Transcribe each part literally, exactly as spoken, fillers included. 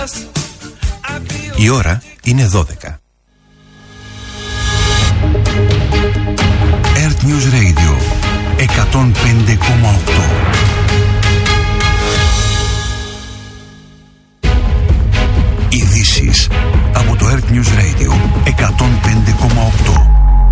Η ώρα είναι δώδεκα. Earth News Radio εκατόν πέντε κόμμα οκτώ. Ειδήσεις από το Earth News Radio εκατόν πέντε κόμμα οκτώ.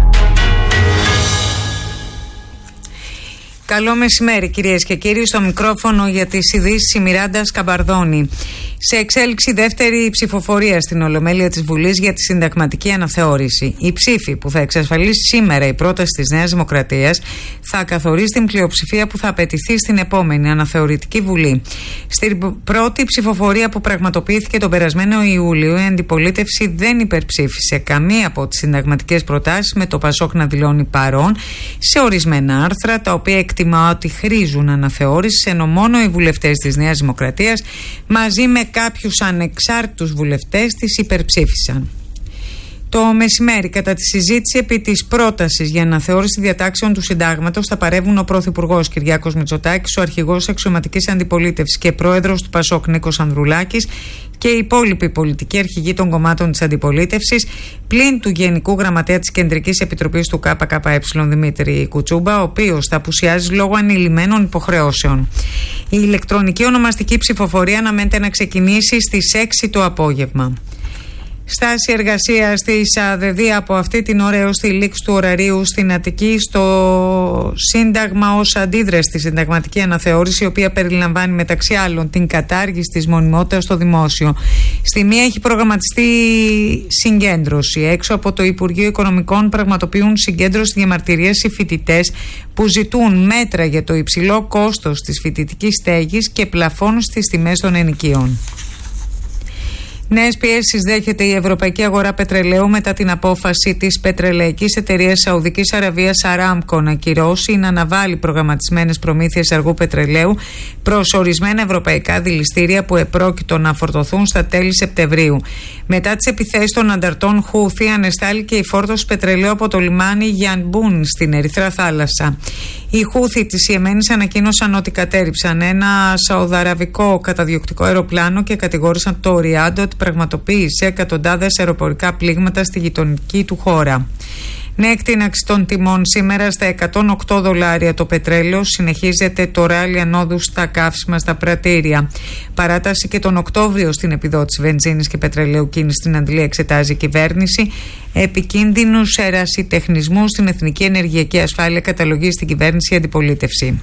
Καλό μεσημέρι κυρίες και κύριοι, στο μικρόφωνο για τις ειδήσεις η Μιράντα Σκαμπαρδόνη. Σε εξέλιξη δεύτερη ψηφοφορία στην Ολομέλεια της Βουλής για τη συνταγματική αναθεώρηση. Η ψήφη που θα εξασφαλίσει σήμερα η πρόταση της Νέας Δημοκρατίας θα καθορίσει την πλειοψηφία που θα απαιτηθεί στην επόμενη αναθεωρητική Βουλή. Στην πρώτη ψηφοφορία που πραγματοποιήθηκε τον περασμένο Ιούλιο, η αντιπολίτευση δεν υπερψήφισε καμία από τις συνταγματικές προτάσεις, με το Πασόκ να δηλώνει παρόν σε ορισμένα άρθρα, τα οποία εκτιμά ότι χρήζουν αναθεώρηση, ενώ μόνο οι βουλευτές της Νέας Δημοκρατίας μαζί με κάποιους ανεξάρτητους βουλευτές τις υπερψήφισαν. Το μεσημέρι, κατά τη συζήτηση επί της πρότασης για αναθεώρηση διατάξεων του Συντάγματος, θα παρεύουν ο Πρωθυπουργός Κυριάκος Μητσοτάκης, ο Αρχηγός Αξιωματικής Αντιπολίτευσης και Πρόεδρος του Πασόκ Νίκος Ανδρουλάκης και οι υπόλοιποι πολιτικοί αρχηγοί των κομμάτων της αντιπολίτευσης, πλην του Γενικού Γραμματέα της Κεντρικής Επιτροπής του ΚΚΕ Δημήτρη Κουτσούμπα, ο οποίος θα απουσιάζει λόγω ανηλυμένων υποχρεώσεων. Η ηλεκτρονική ονομαστική ψηφοφορία αναμένεται να ξεκινήσει στις έξι το απόγευμα. Στάση εργασίας της ΑΔΔ από αυτή την ώρα έως τη λήξη του ωραρίου στην Αττική στο Σύνταγμα ως αντίδραση στη συνταγματική αναθεώρηση, η οποία περιλαμβάνει μεταξύ άλλων την κατάργηση της μονιμότητας στο δημόσιο. Στη μία έχει προγραμματιστεί συγκέντρωση. Έξω από το Υπουργείο Οικονομικών πραγματοποιούν συγκέντρωση διαμαρτυρίες οι φοιτητές που ζητούν μέτρα για το υψηλό κόστος της φοιτητικής στέγης και πλαφών στις τιμές των ενοικίων. Νέες πιέσεις δέχεται η ευρωπαϊκή αγορά πετρελαίου μετά την απόφαση της πετρελαϊκής εταιρείας Σαουδικής Αραβίας Αράμκο να ακυρώσει ή να αναβάλει προγραμματισμένες προμήθειες αργού πετρελαίου προς ορισμένα ευρωπαϊκά δηληστήρια που επρόκειτο να φορτωθούν στα τέλη Σεπτεμβρίου. Μετά τις επιθέσεις των ανταρτών Χούθη, ανεστάληκε η φόρτωση πετρελαίου από το λιμάνι Γιανμπούν στην Ερυθρά Θάλασσα. Οι Χούθη της Ιεμένης ανακοίνωσαν ότι κατέρριψαν ένα σαουδαραβικό καταδιοκτικό αεροπλάνο και κατηγόρησαν το Ριάντο ότι πραγματοποίησε εκατοντάδες αεροπορικά πλήγματα στη γειτονική του χώρα. Νέα εκτείναξη των τιμών σήμερα στα εκατόν οκτώ δολάρια το πετρέλαιο. Συνεχίζεται το ράλι ανόδου στα καύσιμα στα πρατήρια. Παράταση και τον Οκτώβριο στην επιδότηση βενζίνης και πετρελαίου κίνηση στην Αντλία εξετάζει η κυβέρνηση. Επικίνδυνους ερασιτεχνισμούς στην εθνική ενεργειακή ασφάλεια καταλογίζει στην κυβέρνηση η αντιπολίτευση.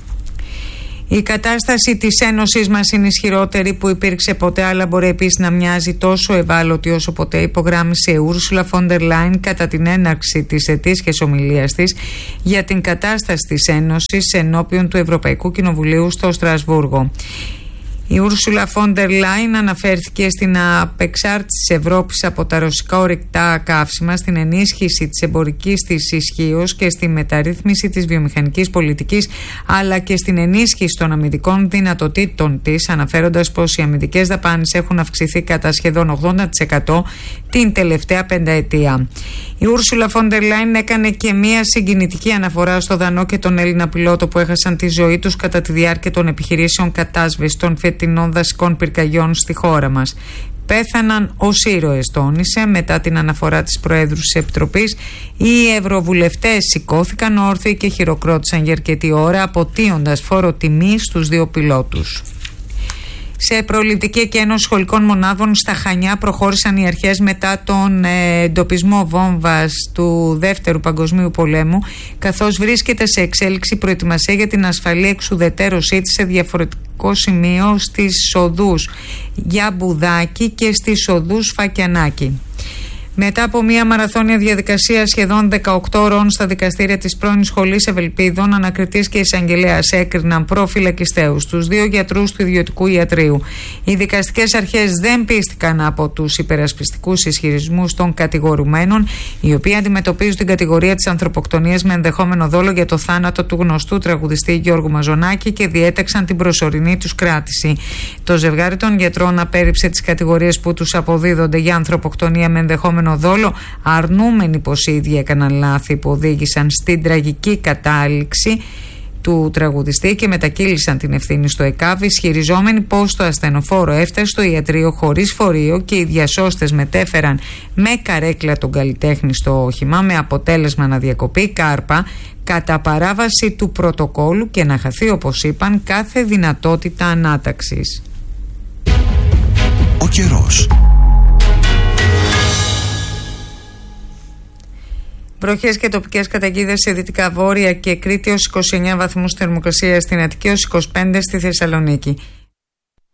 Η κατάσταση της Ένωσης μας είναι ισχυρότερη που υπήρξε ποτέ, αλλά μπορεί επίσης να μοιάζει τόσο ευάλωτη όσο ποτέ, υπογράμμισε η Ursula von der Leyen κατά την έναρξη της ετήσιας ομιλίας της για την κατάσταση της Ένωσης ενώπιον του Ευρωπαϊκού Κοινοβουλίου στο Στρασβούργο. Η Ursula von der Leyen αναφέρθηκε στην απεξάρτηση της Ευρώπης από τα ρωσικά ορυκτά καύσιμα, στην ενίσχυση της εμπορικής της ισχύως και στη μεταρρύθμιση της βιομηχανικής πολιτικής, αλλά και στην ενίσχυση των αμυντικών δυνατοτήτων της, αναφέροντας πως οι αμυντικές δαπάνες έχουν αυξηθεί κατά σχεδόν ογδόντα τοις εκατό την τελευταία πενταετία. Η Ursula von der Leyen έκανε και μία συγκινητική αναφορά στο Δανό και τον Έλληνα πιλότο που έχασαν τη ζωή τους κατά τη διάρκεια των επιχειρήσεων κατάσβεσης των φετινών δασικών πυρκαγιών στη χώρα μας. Πέθαναν ως ήρωες, τόνισε. Μετά την αναφορά της Προέδρου της Επιτροπής, οι ευρωβουλευτές σηκώθηκαν όρθιοι και χειροκρότησαν για αρκετή ώρα, αποτείοντας φόρο τιμή στους δύο πιλότους. Σε προληπτική εκένωση σχολικών μονάδων στα Χανιά προχώρησαν οι αρχές μετά τον ε, εντοπισμό βόμβας του Δεύτερου Παγκοσμίου Πολέμου, καθώς βρίσκεται σε εξέλιξη προετοιμασία για την ασφαλή εξουδετερώσή της σε διαφορετικό σημείο στις οδούς Γιαμπουδάκη και στις οδούς Φακιανάκη. Μετά από μια μαραθώνια διαδικασία σχεδόν δεκαοκτώ ώρων στα δικαστήρια της πρώην Σχολής Ευελπίδων, ανακριτής και εισαγγελέας έκριναν προφυλακιστέους τους δύο γιατρούς του ιδιωτικού ιατρείου. Οι δικαστικές αρχές δεν πίστηκαν από τους υπερασπιστικούς ισχυρισμούς των κατηγορουμένων, οι οποίοι αντιμετωπίζουν την κατηγορία της ανθρωποκτονίας με ενδεχόμενο δόλο για το θάνατο του γνωστού τραγουδιστή Γιώργου Μαζονάκη και διέταξαν την προσωρινή τους κράτηση. Το ζευγάρι των γιατρών απέρριψε τις κατηγορίες που τους αποδίδονται για ανθρωποκτονία με ενδεχόμενο δόλο, αρνούμενοι πως οι ίδιοι έκαναν λάθη που οδήγησαν στην τραγική κατάληξη του τραγουδιστή και μετακύλησαν την ευθύνη στο ΕΚΑΒ, ισχυριζόμενοι πως το ασθενοφόρο έφτασε στο ιατρείο χωρίς φορείο και οι διασώστες μετέφεραν με καρέκλα τον καλλιτέχνη στο όχημα, με αποτέλεσμα να διακοπεί η κάρπα κατά παράβαση του πρωτοκόλου και να χαθεί, όπως είπαν, κάθε δυνατότητα ανάταξης. Ο καιρός. Βροχές και τοπικές καταιγίδες σε δυτικά βόρεια και Κρήτη ως είκοσι εννέα βαθμούς θερμοκρασία, στην Αττική ως είκοσι πέντε στη Θεσσαλονίκη.